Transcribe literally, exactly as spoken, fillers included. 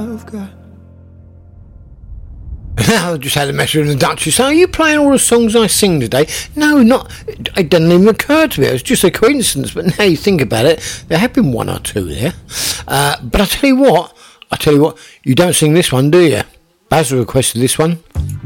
I've got. I just had a message from the Duchess. Are you playing all the songs I sing today? No, not. It didn't even occur to me. It was just a coincidence. But now you think about it, there have been one or two there. Uh, but I tell you what, I tell you what, you don't sing this one, do you? Basil requested this one.